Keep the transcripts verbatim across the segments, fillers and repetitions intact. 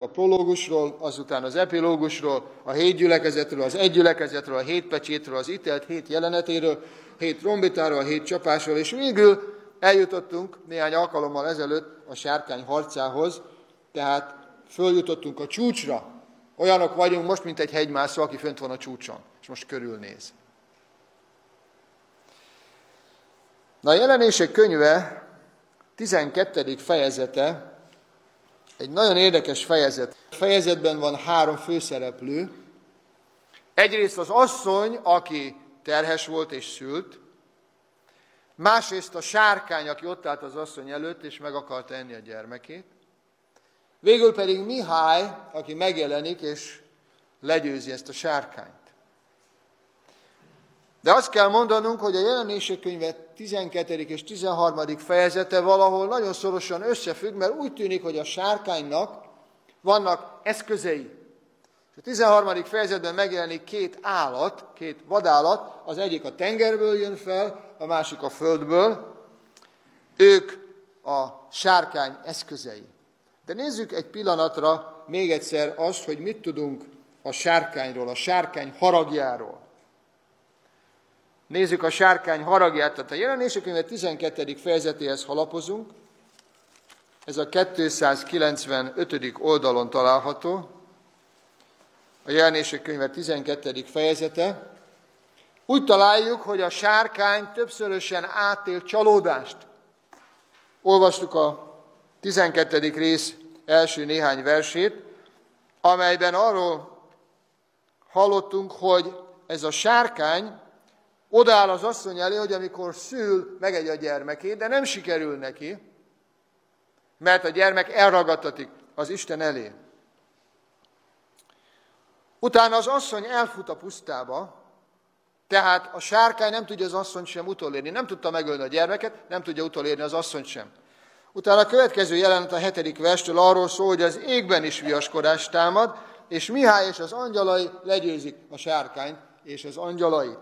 prológusról, azután az epilógusról, a hét gyülekezetről, az egy gyülekezetről, a hét pecsétről, az ítélt hét jelenetéről, hét trombitáról, a hét csapásról, és végül eljutottunk néhány alkalommal ezelőtt a sárkány harcához, tehát följutottunk a csúcsra. Olyanok vagyunk most, mint egy hegymászó, aki fönt van a csúcson, és most körülnéz. Na, a Jelenések könyve tizenkettedik fejezete egy nagyon érdekes fejezet. A fejezetben van három főszereplő. Egyrészt az asszony, aki terhes volt és szült, másrészt a sárkány, aki ott állt az asszony előtt, és meg akarta enni a gyermekét, végül pedig Mihály, aki megjelenik, és legyőzi ezt a sárkányt. De azt kell mondanunk, hogy a Jelenések könyve tizenkettedik és tizenharmadik fejezete valahol nagyon szorosan összefügg, mert úgy tűnik, hogy a sárkánynak vannak eszközei. A tizenharmadik fejezetben megjelenik két állat, két vadállat, az egyik a tengerből jön fel, a másik a földből. Ők a sárkány eszközei. De nézzük egy pillanatra még egyszer azt, hogy mit tudunk a sárkányról, a sárkány haragjáról. Nézzük a sárkány haragját, tehát a Jelenések könyve tizenkettedik fejezetéhez halapozunk. Ez a kétszázkilencvenötödik oldalon található. A Jelenések könyve tizenkettedik fejezete. Úgy találjuk, hogy a sárkány többszörösen átélt csalódást. Olvastuk a tizenkettedik rész első néhány versét, amelyben arról hallottunk, hogy ez a sárkány odaáll az asszony elé, hogy amikor szül, megegye a gyermekét, de nem sikerül neki, mert a gyermek elragadtatik az Isten elé. Utána az asszony elfut a pusztába, tehát a sárkány nem tudja az asszonyt sem utolérni. Nem tudta megölni a gyermeket, nem tudja utolérni az asszonyt sem. Utána a következő jelenet a hetedik verstől arról szól, hogy az égben is viaskodás támad, és Mihály és az angyalai legyőzik a sárkányt és az angyalait.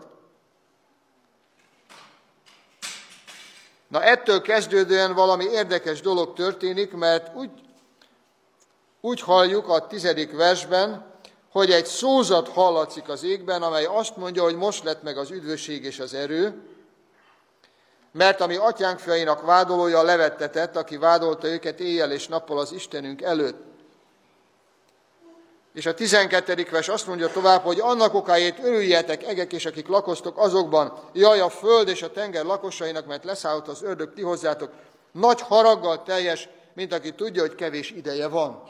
Na, ettől kezdődően valami érdekes dolog történik, mert úgy, úgy halljuk a tizedik versben, hogy egy szózat hallatszik az égben, amely azt mondja, hogy most lett meg az üdvösség és az erő, mert ami atyánk fiainak vádolója levettetett, aki vádolta őket éjjel és nappal az Istenünk előtt. És a tizenkettedik vers azt mondja tovább, hogy annak okáért örüljetek, egek, és akik lakoztok azokban, jaj, a föld és a tenger lakosainak, mert leszállott az ördög ti hozzátok, nagy haraggal teljes, mint aki tudja, hogy kevés ideje van.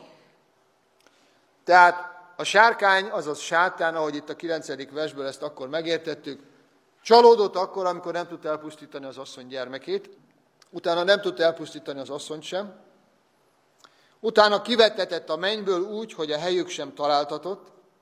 Tehát a sárkány, azaz sátán, ahogy itt a kilencedik versből ezt akkor megértettük, csalódott akkor, amikor nem tudta elpusztítani az asszony gyermekét, utána nem tudta elpusztítani az asszonyt sem, utána kivettetett a mennyből úgy, hogy a helyük sem találtatott,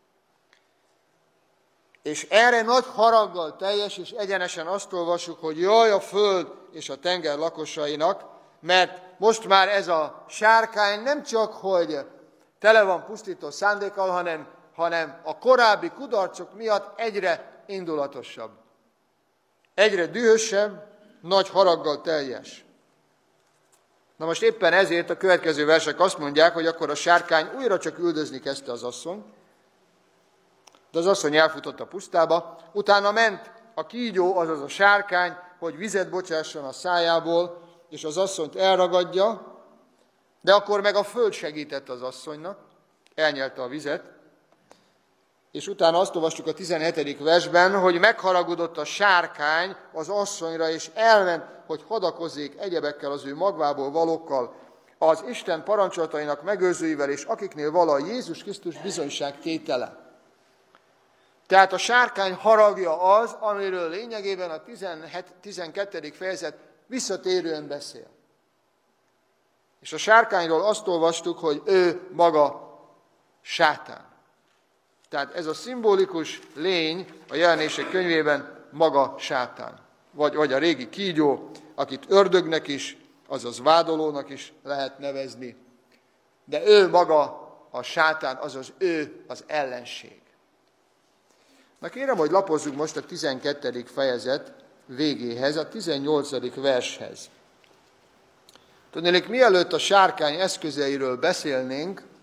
és erre nagy haraggal teljes, és egyenesen azt olvassuk, hogy jaj a föld és a tenger lakosainak, mert most már ez a sárkány nem csak, hogy tele van pusztító szándékkal, hanem, hanem a korábbi kudarcok miatt egyre indulatosabb. Egyre dühösebb, nagy haraggal teljes. Na most éppen ezért a következő versek azt mondják, hogy akkor a sárkány újra csak üldözni kezdte az asszony, de az asszony elfutott a pusztába, utána ment a kígyó, azaz a sárkány, hogy vizet bocsásson a szájából, és az asszonyt elragadja, de akkor meg a föld segített az asszonynak, elnyelte a vizet, és utána azt olvastuk a tizenhetedik versben, hogy megharagudott a sárkány az asszonyra, és elment, hogy hadakozzék egyebekkel az ő magvából valókkal, az Isten parancsolatainak megőrzőivel, és akiknél vala a Jézus Krisztus bizonyság tétele. Tehát a sárkány haragja az, amiről lényegében a tizenkettedik fejezet visszatérően beszél. És a sárkányról azt olvastuk, hogy ő maga sátán. Tehát ez a szimbolikus lény a Jelenések könyvében maga sátán. Vagy, vagy a régi kígyó, akit ördögnek is, azaz vádolónak is lehet nevezni. De ő maga a sátán, azaz ő az ellenség. Na kérem, hogy lapozzuk most a tizenkettedik fejezet végéhez, a tizennyolcadik vershez. Tudnélik, mielőtt a sárkány eszközeiről beszélnénk,